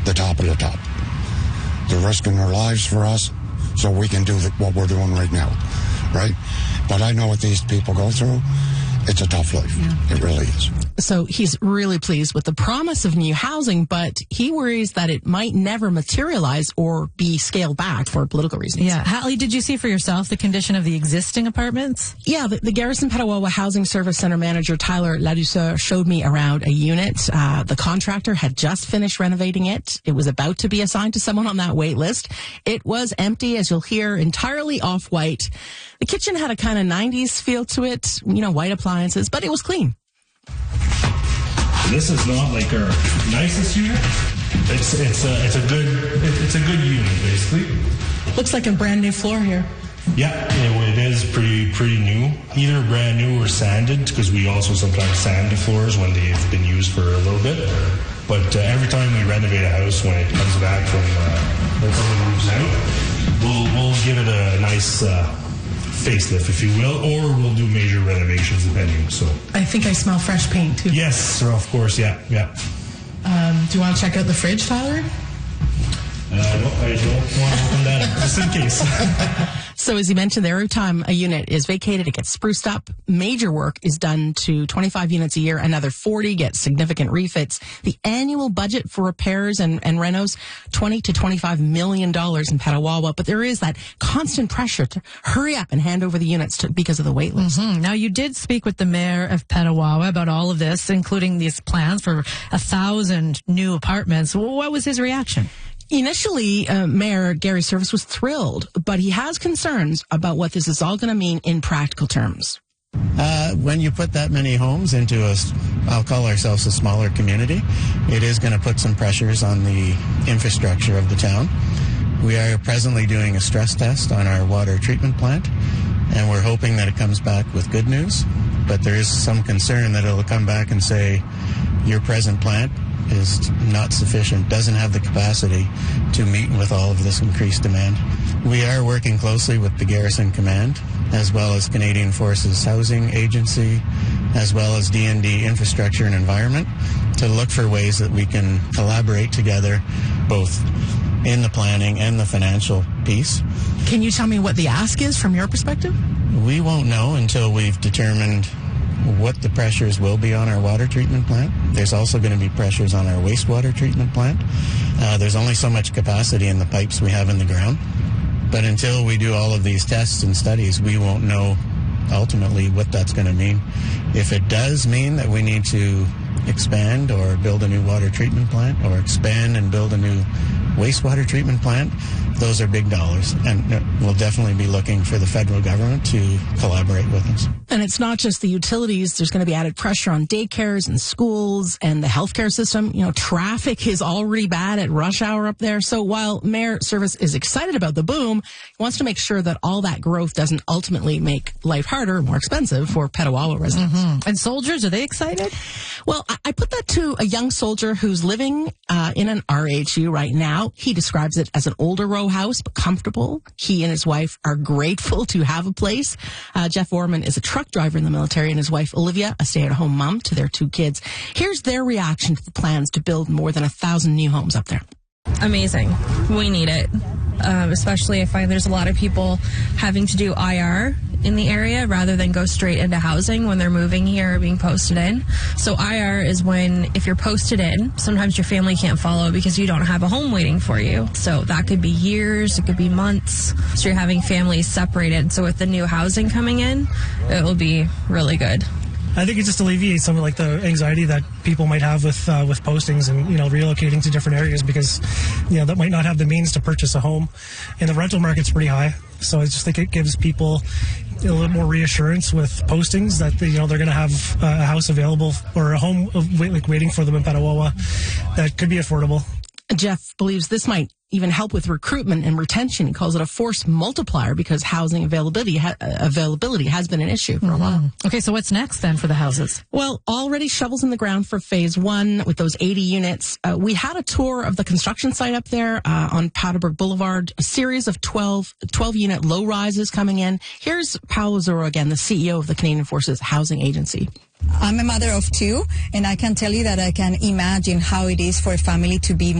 the top of the top. They're risking their lives for us so we can do what we're doing right now, right? But I know what these people go through. It's a tough life. Yeah. It really is. So he's really pleased with the promise of new housing, but he worries that it might never materialize or be scaled back for political reasons. Yeah. Hallie, did you see for yourself the condition of the existing apartments? Yeah, the Garrison Petawawa Housing Service Center manager Tyler Ladouceur showed me around a unit. The contractor had just finished renovating it. It was about to be assigned to someone on that wait list. It was empty, as you'll hear, entirely off-white. The kitchen had a kind of 90s feel to it, white appliances, but it was clean. This is not like our nicest unit. It's a good unit basically. Looks like a brand new floor here. Yeah, it is pretty new. Either brand new or sanded, because we also sometimes sand the floors when they've been used for a little bit. But every time we renovate a house, when it comes back from when someone moves out, we'll give it a nice facelift, if you will, or we'll do major renovations depending. So I think I smell fresh paint too. Yes, of course, yeah. Do you want to check out the fridge, Tyler? No, I don't want to open that up, just in case. So as you mentioned, every time a unit is vacated, it gets spruced up. Major work is done to 25 units a year. Another 40 get significant refits. The annual budget for repairs and renos, $20 to $25 million in Petawawa. But there is that constant pressure to hurry up and hand over the units because of the wait list. Mm-hmm. Now, you did speak with the mayor of Petawawa about all of this, including these plans for 1,000 new apartments. What was his reaction? Initially, Mayor Gary Service was thrilled, but he has concerns about what this is all going to mean in practical terms. When you put that many homes into I'll call ourselves a smaller community, it is going to put some pressures on the infrastructure of the town. We are presently doing a stress test on our water treatment plant, and we're hoping that it comes back with good news, but there is some concern that it'll come back and say, your present plant is not sufficient, doesn't have the capacity to meet with all of this increased demand. We are working closely with the Garrison Command, as well as Canadian Forces Housing Agency, as well as DND Infrastructure and Environment, to look for ways that we can collaborate together, both in the planning and the financial piece. Can you tell me what the ask is from your perspective? We won't know until we've determined what the pressures will be on our water treatment plant. There's also going to be pressures on our wastewater treatment plant. There's only so much capacity in the pipes we have in the ground. But until we do all of these tests and studies, we won't know ultimately what that's going to mean. If it does mean that we need to expand or build a new water treatment plant, or expand and build a new wastewater treatment plant, those are big dollars, and we'll definitely be looking for the federal government to collaborate with us. And it's not just the utilities. There's going to be added pressure on daycares and schools and the healthcare system. Traffic is already bad at rush hour up there. So while Mayor Service is excited about the boom, he wants to make sure that all that growth doesn't ultimately make life harder, more expensive for Petawawa residents. Mm-hmm. And soldiers, are they excited? Well, I put that to a young soldier who's living in an RHU right now. He describes it as an older row house, but comfortable. He and his wife are grateful to have a place. Jeff Orman is a truck driver in the military, and his wife, Olivia, a stay-at-home mom to their 2 kids. Here's their reaction to the plans to build more than 1,000 new homes up there. Amazing. We need it. Especially I find there's a lot of people having to do IR in the area rather than go straight into housing when they're moving here or being posted in. So IR is when, if you're posted in, sometimes your family can't follow because you don't have a home waiting for you. So that could be years, it could be months. So you're having families separated. So with the new housing coming in, it will be really good. I think it just alleviates some of the anxiety that people might have with postings and relocating to different areas, because that might not have the means to purchase a home, and the rental market's pretty high. So I just think it gives people a little more reassurance with postings that they're going to have a house available or a home waiting for them in Petawawa that could be affordable. Jeff believes this might even help with recruitment and retention. He calls it a force multiplier because housing availability has been an issue for a while. Okay, so what's next then for the houses? Well, already shovels in the ground for phase 1 with those 80 units. We had a tour of the construction site up there on Paterberg Boulevard, a series of 12-unit low-rises coming in. Here's Paolo Zoro again, the CEO of the Canadian Forces Housing Agency. I'm a mother of 2, and I can tell you that I can imagine how it is for a family to be